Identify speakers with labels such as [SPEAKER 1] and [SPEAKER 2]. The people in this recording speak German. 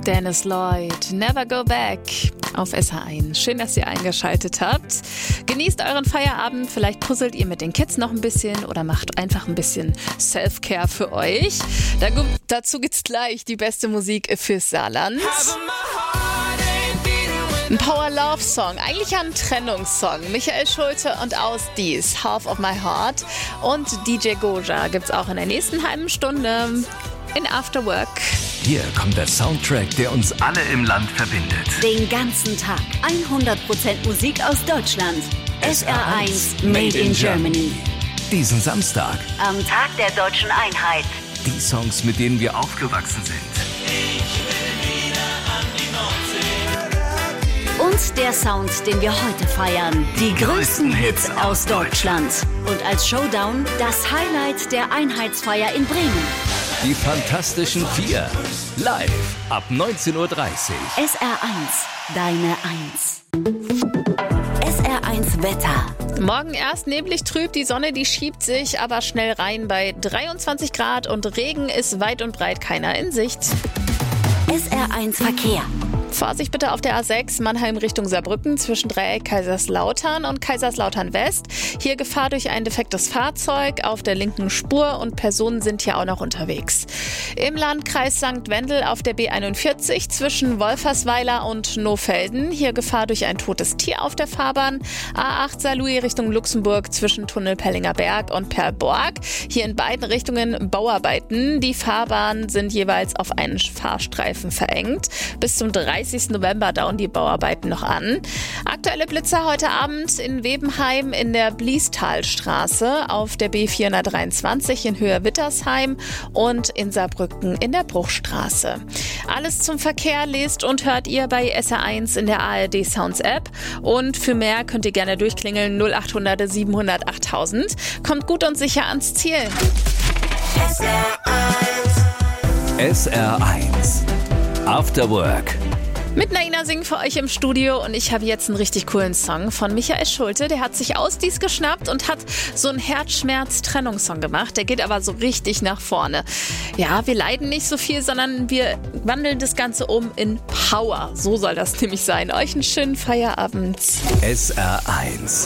[SPEAKER 1] Dennis Lloyd, Never Go Back auf SH1. Schön, dass ihr eingeschaltet habt. Genießt euren Feierabend. Vielleicht puzzelt ihr mit den Kids noch ein bisschen oder macht einfach ein bisschen Self-Care für euch. Dazu gibt's gleich die beste Musik fürs Saarland. Ein Power-Love-Song, eigentlich ein Trennungssong. Michael Schulte und Aus Dies, Half of My Heart. Und DJ Goja gibt's auch in der nächsten halben Stunde in After Work.
[SPEAKER 2] Hier kommt der Soundtrack, der uns alle im Land verbindet.
[SPEAKER 3] Den ganzen Tag 100% Musik aus Deutschland. SR1 Made in Germany.
[SPEAKER 2] Diesen Samstag.
[SPEAKER 3] Am Tag der deutschen Einheit.
[SPEAKER 2] Die Songs, mit denen wir aufgewachsen sind.
[SPEAKER 3] Und der Sound, den wir heute feiern. Die größten Hits aus Deutschland. Und als Showdown das Highlight der Einheitsfeier in Bremen.
[SPEAKER 2] Die Fantastischen Vier. Live ab 19:30 Uhr.
[SPEAKER 3] SR1, deine Eins. SR1 Wetter.
[SPEAKER 1] Morgen erst neblig trüb, die Sonne, die schiebt sich aber schnell rein bei 23 Grad und Regen ist weit und breit keiner in Sicht.
[SPEAKER 3] SR1 Verkehr.
[SPEAKER 1] Vorsicht bitte auf der A6 Mannheim Richtung Saarbrücken zwischen Dreieck Kaiserslautern und Kaiserslautern West. Hier Gefahr durch ein defektes Fahrzeug auf der linken Spur und Personen sind hier auch noch unterwegs. Im Landkreis St. Wendel auf der B41 zwischen Wolfersweiler und Nohfelden. Hier Gefahr durch ein totes Tier auf der Fahrbahn. A8 Saarlouis Richtung Luxemburg zwischen Tunnel Pellinger Berg und Perlborg. Hier in beiden Richtungen Bauarbeiten. Die Fahrbahnen sind jeweils auf einen Fahrstreifen verengt. Bis zum 30. November dauern die Bauarbeiten noch an. Aktuelle Blitzer heute Abend in Webenheim in der Bliestalstraße, auf der B423 in Höhe Wittersheim und in Saarbrücken in der Bruchstraße. Alles zum Verkehr lest und hört ihr bei SR1 in der ARD Sounds App. Und für mehr könnt ihr gerne durchklingeln 0800 700 8000. Kommt gut und sicher ans Ziel.
[SPEAKER 2] SR1 After Work.
[SPEAKER 1] Mit Naina singen für euch im Studio und ich habe jetzt einen richtig coolen Song von Michael Schulte. Der hat sich Aus Dies geschnappt und hat so einen Herzschmerz-Trennungssong gemacht. Der geht aber so richtig nach vorne. Ja, wir leiden nicht so viel, sondern wir wandeln das Ganze um in Power. So soll das nämlich sein. Euch einen schönen Feierabend.
[SPEAKER 2] SR1